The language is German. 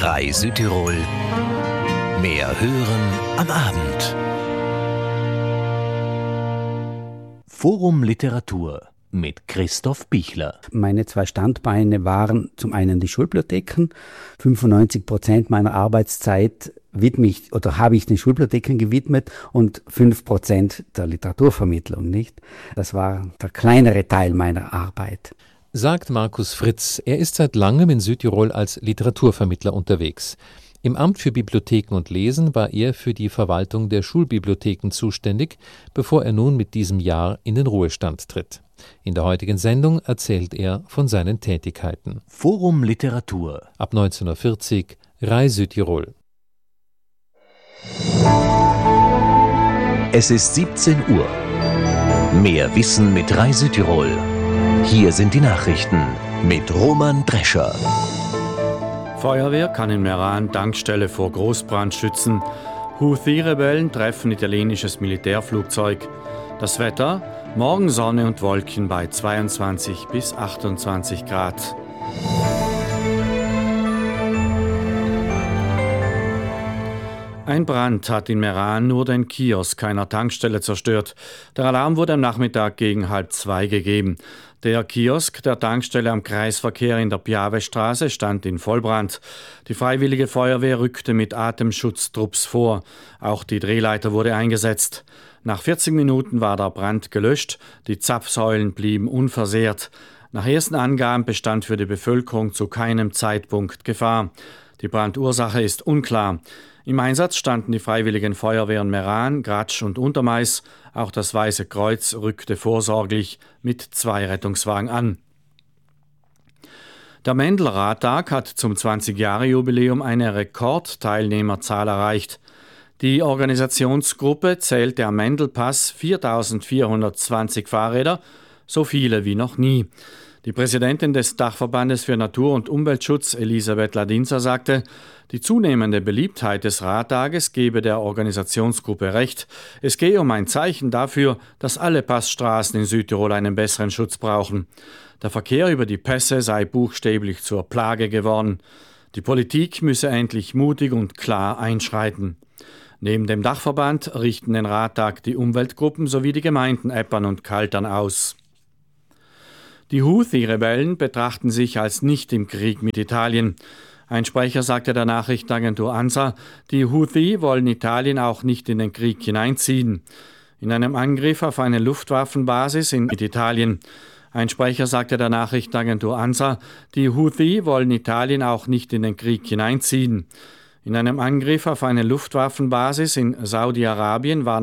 RAI Südtirol. Mehr hören am Abend. Forum Literatur mit Christoph Bichler. Meine zwei Standbeine waren zum einen die Schulbibliotheken. 95% meiner Arbeitszeit habe ich den Schulbibliotheken gewidmet und 5% der Literaturvermittlung, nicht? Das war der kleinere Teil meiner Arbeit. Sagt Markus Fritz. Er ist seit langem in Südtirol als Literaturvermittler unterwegs. Im Amt für Bibliotheken und Lesen war er für die Verwaltung der Schulbibliotheken zuständig, bevor er nun mit diesem Jahr in den Ruhestand tritt. In der heutigen Sendung erzählt er von seinen Tätigkeiten. Forum Literatur. Ab 1940, RAI Südtirol. Es ist 17 Uhr. Mehr Wissen mit RAI Südtirol. Hier sind die Nachrichten mit Roman Drescher. Feuerwehr kann in Meran Tankstelle vor Großbrand schützen. Houthi-Rebellen treffen italienisches Militärflugzeug. Das Wetter: morgen Sonne und Wolken bei 22 bis 28 Grad. Ein Brand hat in Meran nur den Kiosk einer Tankstelle zerstört. Der Alarm wurde am Nachmittag gegen 1:30 gegeben. Der Kiosk der Tankstelle am Kreisverkehr in der Piave-Straße stand in Vollbrand. Die Freiwillige Feuerwehr rückte mit Atemschutztrupps vor. Auch die Drehleiter wurde eingesetzt. Nach 40 Minuten war der Brand gelöscht. Die Zapfsäulen blieben unversehrt. Nach ersten Angaben bestand für die Bevölkerung zu keinem Zeitpunkt Gefahr. Die Brandursache ist unklar. Im Einsatz standen die Freiwilligen Feuerwehren Meran, Gratsch und Untermeis. Auch das Weiße Kreuz rückte vorsorglich mit 2 Rettungswagen an. Der Mendel-Radtag hat zum 20-Jahre-Jubiläum eine Rekordteilnehmerzahl erreicht. Die Organisationsgruppe zählte am Mendelpass 4.420 Fahrräder, so viele wie noch nie. Die Präsidentin des Dachverbandes für Natur- und Umweltschutz, Elisabeth Ladinser, sagte, die zunehmende Beliebtheit des Radtages gebe der Organisationsgruppe recht. Es gehe um ein Zeichen dafür, dass alle Passstraßen in Südtirol einen besseren Schutz brauchen. Der Verkehr über die Pässe sei buchstäblich zur Plage geworden. Die Politik müsse endlich mutig und klar einschreiten. Neben dem Dachverband richten den Radtag die Umweltgruppen sowie die Gemeinden Eppern und Kaltern aus. Die Houthi-Rebellen betrachten sich als nicht im Krieg mit Italien. Ein Sprecher sagte der Nachrichtenagentur ANSA, die Houthi wollen Italien auch nicht in den Krieg hineinziehen. In einem Angriff auf eine Luftwaffenbasis mit Italien. Ein Sprecher sagte der Nachrichtenagentur ANSA, die Houthi wollen Italien auch nicht in den Krieg hineinziehen. In einem Angriff auf eine Luftwaffenbasis in Saudi-Arabien war